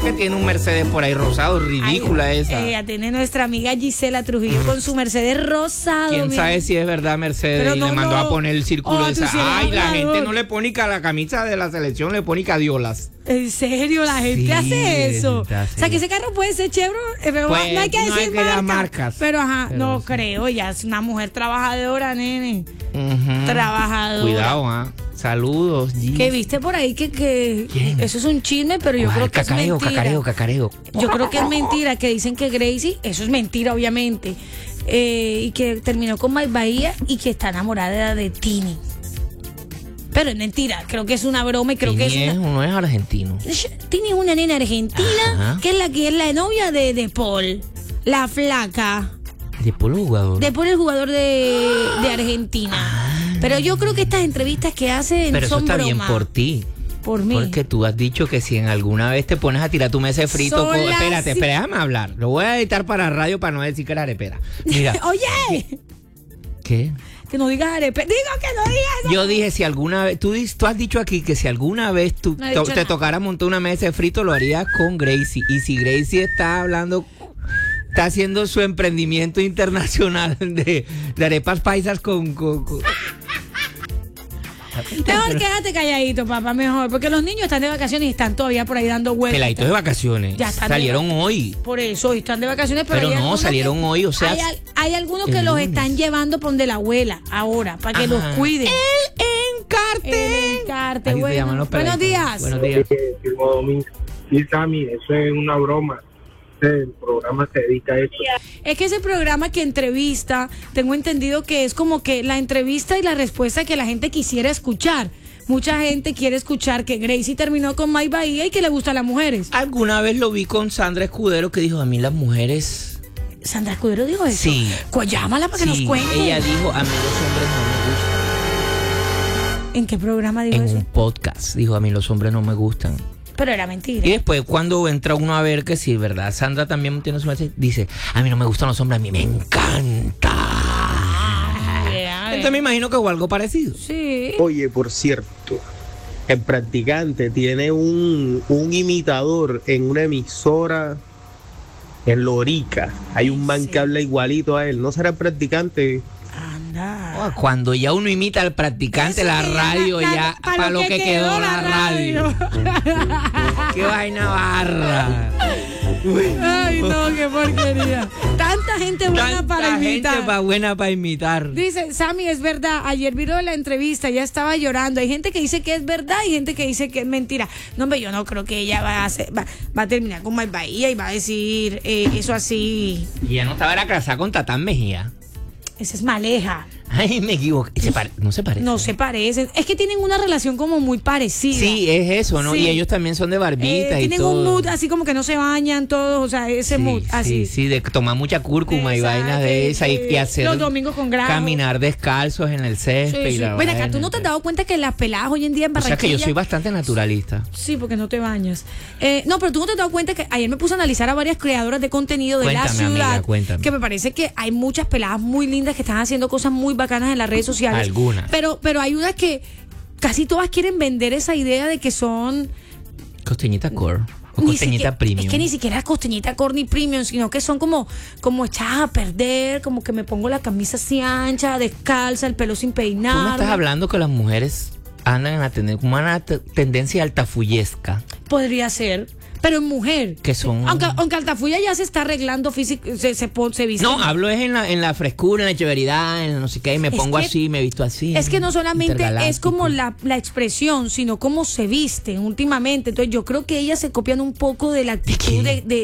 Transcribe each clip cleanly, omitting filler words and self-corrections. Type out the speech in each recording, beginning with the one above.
que tiene un Mercedes por ahí rosado, ridícula esa. Tiene nuestra amiga Gisela Trujillo con su Mercedes rosado. ¿Quién sabe si es verdad Mercedes? Pero y no, le mandó no. a poner el círculo esa. Sí, Ay, la hablador. gente no le pone a la camisa de la selección, le pone cadiolas. ¿En serio? La gente Sí, hace eso. gente hace O sea, que eso. ese carro puede ser Chevrolet, pero Pues, no hay que no hay decir que dar marca. marcas. Pero ajá, Pero no sí. creo, ya es una mujer trabajadora, nene. Ujú. Trabajadora. Cuidado, ¿ah? Saludos, Gis. Que viste por ahí que ¿Quién? eso es un chisme, pero yo Ay, creo que cacareo, es mentira. cacareo. Yo creo que es mentira, que dicen que Gracie, eso es mentira obviamente, y que terminó con Mike Bahía y que está enamorada de Tini. Pero es mentira, creo que es una broma y creo que Tini es una... no es argentino. Tini es una nena argentina, Ajá. que es la novia de Paul, la flaca. De polo jugador. De Paul, el jugador de Argentina. Pero yo creo que estas entrevistas que hacen Pero eso son está broma. bien por ti. Por mí. Porque tú has dicho que si en alguna vez te pones a tirar tu mesa de frito... Son las Espérate, déjame hablar. Lo voy a editar para radio para no decir que era arepera. Mira. Oye, ¿Qué? que no digas arepe. Digo que no digas eso. Yo dije, si alguna vez... Tú has dicho aquí que si alguna vez tú No he dicho te nada. tocara montar una mesa de frito, lo harías con Gracie. Y si Gracie está hablando... Está haciendo su emprendimiento internacional de arepas paisas con... Mejor quédate calladito, papá, mejor. Porque los niños están de vacaciones y están todavía por ahí dando vueltas. Peladitos de vacaciones. Ya están Salieron hoy. Por eso, hoy están de vacaciones, Pero hay no, algunos salieron hoy, o sea, Hay algunos el que los lunes. están llevando por donde la abuela ahora, para que Ajá. los cuiden. El encarte. El encarte, Así se bueno. llaman los Buenos peladitos. días. Buenos días. Sí, Sammy, eso es una broma. El programa se dedica a eso. Es que ese programa que entrevista, tengo entendido que es como que la entrevista y la respuesta que la gente quisiera escuchar. Mucha gente quiere escuchar que Gracie terminó con Mike Bahía y que le gustan las mujeres. Alguna vez lo vi con Sandra Escudero que dijo, a mí las mujeres... Sandra Escudero dijo eso. Sí. Pues llámala para que nos cuente. Ella dijo, a mí los hombres no me gustan. ¿En qué programa dijo En eso? un podcast dijo, a mí los hombres no me gustan. Pero era mentira. Y después cuando entra uno a ver que sí, ¿verdad? Sandra también tiene su mensaje, dice, a mí no me gustan los hombres, a mí me encanta. Entonces me imagino que fue algo parecido. Sí. Oye, por cierto, el practicante tiene un imitador en una emisora en Lorica. Hay un man que habla igualito a él. ¿No será el practicante? Anda. Cuando ya uno imita al practicante, la radio ya, para lo que quedó la radio. Qué vaina barra. Ay, no, qué porquería. Tanta gente buena para Tanta imitar. gente buena para imitar. Dice, Sammy, es verdad, ayer vieron la entrevista, ya estaba llorando. Hay gente que dice que es verdad y gente que dice que es mentira. No, hombre, yo no creo que ella va a terminar con Mike Bahía y va a decir eso así. Y ya no estaba era casada con Tatán Mejía. Esa es Maleja. Ay, me equivoqué. No se parece. No se parecen. Es que tienen una relación como muy parecida. Sí, es eso, ¿no? Sí. Y ellos también son de barbita y tienen todo. un mood así como que no se bañan todos, o sea, ese Sí, mood así. Sí, de tomar mucha cúrcuma y Exacto, vainas de esa y hacer los domingos con grajo. caminar descalzos en el césped Sí, y sí. la Bueno, acá vaina. tú no te has dado cuenta que las peladas hoy en día en O Barranquilla... sea que yo soy bastante naturalista. Sí, porque no te bañas. No, pero tú no te has dado cuenta que ayer me puse a analizar a varias creadoras de contenido de Cuéntame, la ciudad. amiga, cuéntame. Que me parece que hay muchas peladas muy lindas que están haciendo cosas muy bacanas en las redes sociales. Algunas. Pero hay unas que casi todas quieren vender esa idea de que son... Costeñita core o Ni costeñita siquiera- premium. Es que ni siquiera es costeñita core ni premium, sino que son como echadas a perder, como que me pongo la camisa así ancha, descalza, el pelo sin peinar. Tú me estás hablando que las mujeres andan en una tendencia altafullesca. Podría ser, pero en mujer. Que son- Aunque Altafulla ya se está arreglando físico, se viste. No, hablo es en la frescura, en la chéveridad, en no sé qué, y me Es pongo que- así, me visto así. Es que no solamente es intergaláctico. como la expresión, sino cómo se visten últimamente. Entonces yo creo que ellas se copian un poco de la actitud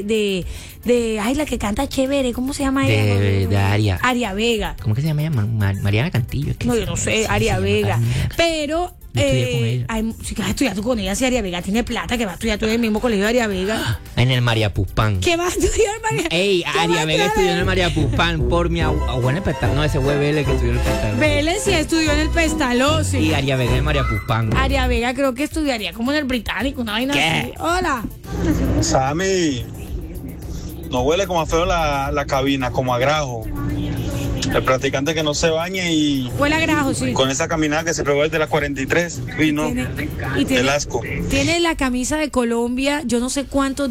ay, la que canta chévere, ¿cómo se llama ella? de Aria. Aria Vega. ¿Cómo que se llama ella? Mariana Cantillo. es que No, se yo no llama. sé, Sí, Aria se llama Vega. Aria. Pero Yo estudié con ella. si vas a estudiar tú con ella, si Aria Vega tiene plata, que va a estudiar tú en el mismo colegio de Aria Vega. En el María Puspán. ¿Qué va a estudiar, María? Ey, ¿Qué va Aria a Vega estudiar? estudió en el María Puspán por mi abuela en Pestalozzi. No, ese fue Vélez que estudió en el Pestalozzi. Vélez sí estudió en el Pestalozzi. Y Aria Vega en María Puspán. Aria Vega creo que estudiaría como en el Británico, una vaina ¿Qué? así. Hola. Sammy, no huele como a feo la cabina, como a grajo. El practicante que no se bañe y Huele a grajo, sí. con esa caminada que se pegó desde las 43. Uy, no, Y tiene, el asco. tiene la camisa de Colombia, yo no sé cuántos